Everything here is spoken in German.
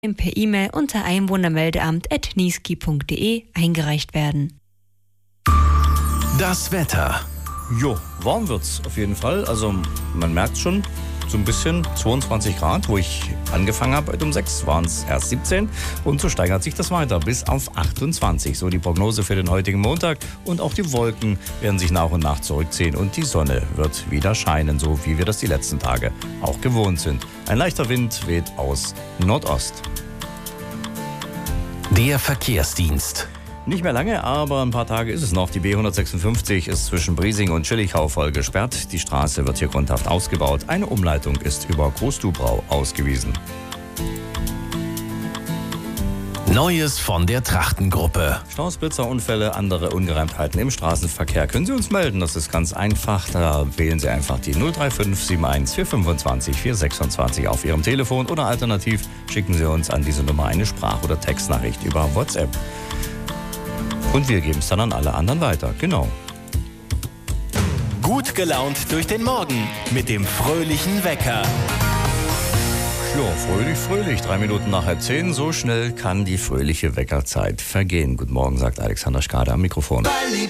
per E-Mail unter einwohnermeldeamt@niesky.de eingereicht werden. Das Wetter. Jo, warm wird's auf jeden Fall. Also man merkt schon, so ein bisschen 22 Grad, wo ich angefangen habe. Heute um 6 waren es erst 17 und so steigert sich das weiter bis auf 28. So die Prognose für den heutigen Montag. Und auch die Wolken werden sich nach und nach zurückziehen und die Sonne wird wieder scheinen, so wie wir das die letzten Tage auch gewohnt sind. Ein leichter Wind weht aus Nordost. Der Verkehrsdienst. Nicht mehr lange, aber ein paar Tage ist es noch. Die B156 ist zwischen Briesing und Schilligau voll gesperrt. Die Straße wird hier grundhaft ausgebaut. Eine Umleitung ist über Großdubrau ausgewiesen. Neues von der Trachtengruppe. Staus, Blitzer, Unfälle, andere Ungereimtheiten im Straßenverkehr. Können Sie uns melden? Das ist ganz einfach. Da wählen Sie einfach die 035 71 425 426 auf Ihrem Telefon oder alternativ schicken Sie uns an diese Nummer eine Sprach- oder Textnachricht über WhatsApp. Und wir geben es dann an alle anderen weiter. Genau. Gut gelaunt durch den Morgen mit dem fröhlichen Wecker. Ja, fröhlich. 3 Minuten nach 10. So schnell kann die fröhliche Weckerzeit vergehen. Guten Morgen, sagt Alexander Schkade am Mikrofon.